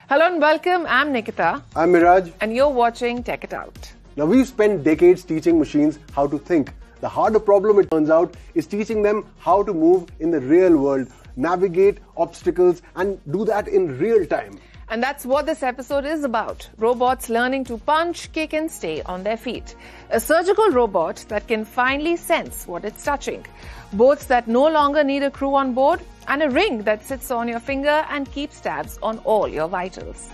Hello and welcome. I'm Nikita. I'm Miraj. And you're watching Tech It Out. Now, we've spent decades teaching machines how to think. The harder problem, it turns out, is teaching them how to move in the real world, navigate obstacles, and do that in real time. And that's what this episode is about. Robots learning to punch, kick, and stay on their feet. A surgical robot that can finally sense what it's touching. Boats that no longer need a crew on board, and a ring that sits on your finger and keeps tabs on all your vitals.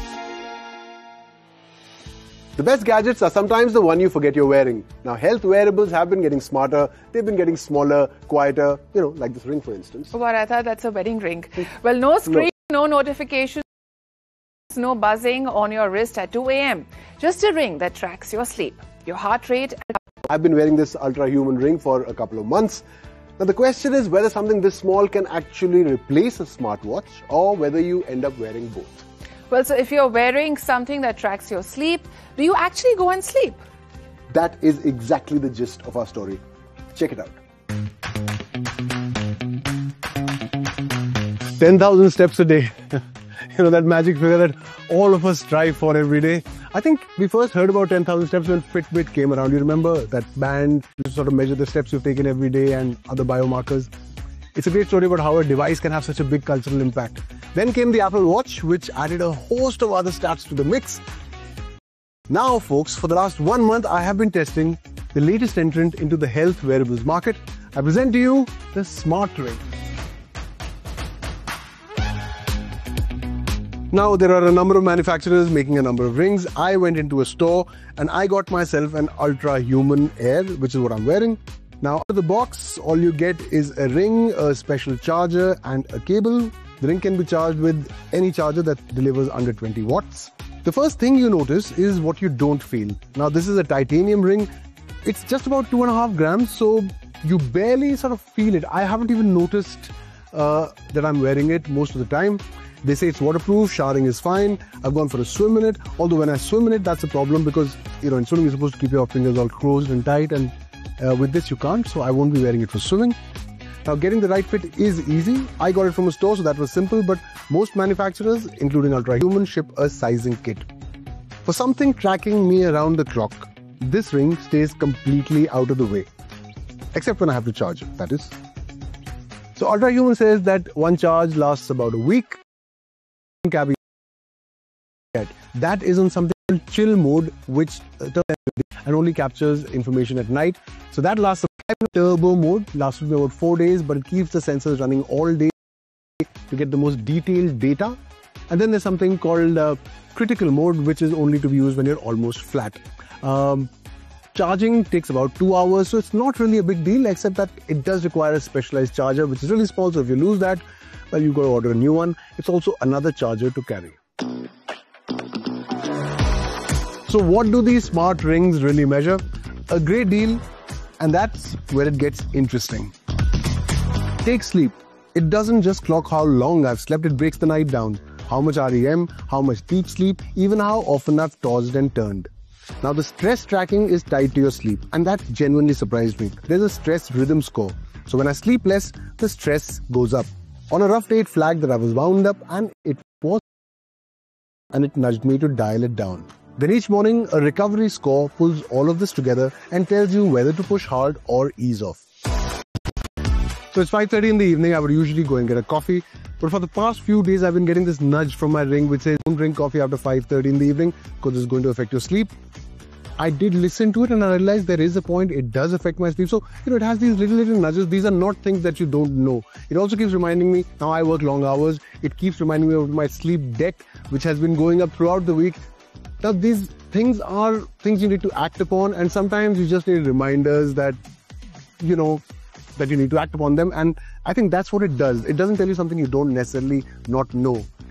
The best gadgets are sometimes the one you forget you're wearing. Now, health wearables have been getting smarter. They've been getting smaller, quieter, like this ring, for instance. Oh God, I thought that's a wedding ring. Well, no screen, no notifications, no buzzing on your wrist at 2 a.m. Just a ring that tracks your sleep, your heart rate. I've been wearing this ultra-human ring for a couple of months. Now, the question is whether something this small can actually replace a smartwatch or whether you end up wearing both. Well, so if you're wearing something that tracks your sleep, do you actually go and sleep? That is exactly the gist of our story. Check it out. 10,000 steps a day. That magic figure that all of us strive for every day. I think we first heard about 10,000 steps when Fitbit came around. You remember that band to sort of measure the steps you've taken every day and other biomarkers? It's a great story about how a device can have such a big cultural impact. Then came the Apple Watch, which added a host of other stats to the mix. Now, folks, for the last 1 month, I have been testing the latest entrant into the health wearables market. I present to you the Smart Ring. Now, there are a number of manufacturers making a number of rings. I went into a store and I got myself an Ultra Human Air, which is what I'm wearing. Now, out of the box, all you get is a ring, a special charger, and a cable. The ring can be charged with any charger that delivers under 20 watts. The first thing you notice is what you don't feel. Now, this is a titanium ring. It's just about 2.5 grams, so you barely sort of feel it. I haven't even noticed that I'm wearing it most of the time. They say it's waterproof, showering is fine. I've gone for a swim in it. Although when I swim in it, that's a problem because, in swimming you're supposed to keep your fingers all closed and tight, and with this you can't, so I won't be wearing it for swimming. Now, getting the right fit is easy. I got it from a store, so that was simple, but most manufacturers, including Ultra Human, ship a sizing kit. For something tracking me around the clock, this ring stays completely out of the way. Except when I have to charge it, that is. So Ultra Human says that one charge lasts about a week. That is on something called chill mode, which and only captures information at night. So that lasts. Turbo mode lasts about 4 days, but it keeps the sensors running all day to get the most detailed data. And then there's something called critical mode, which is only to be used when you're almost flat. Charging takes about 2 hours, so it's not really a big deal, except that it does require a specialized charger, which is really small. So if you lose that, well, you've got to order a new one. It's also another charger to carry. So what do these smart rings really measure? A great deal, and that's where it gets interesting. Take sleep. It doesn't just clock how long I've slept, it breaks the night down. How much REM, how much deep sleep, even how often I've tossed and turned. Now, the stress tracking is tied to your sleep, and that genuinely surprised me. There's a stress rhythm score. So when I sleep less, the stress goes up. On a rough day, it flagged that I was wound up, and it nudged me to dial it down. Then each morning, a recovery score pulls all of this together and tells you whether to push hard or ease off. So it's 5:30 in the evening. I would usually go and get a coffee. But for the past few days, I've been getting this nudge from my ring which says, don't drink coffee after 5:30 in the evening because it's going to affect your sleep. I did listen to it and I realized there is a point. It does affect my sleep. So, it has these little nudges. These are not things that you don't know. It also keeps reminding me, now I work long hours. It keeps reminding me of my sleep debt, which has been going up throughout the week. Now, these things are things you need to act upon, and sometimes you just need reminders that, that you need to act upon them. And I think that's what it does. It doesn't tell you something you don't necessarily not know.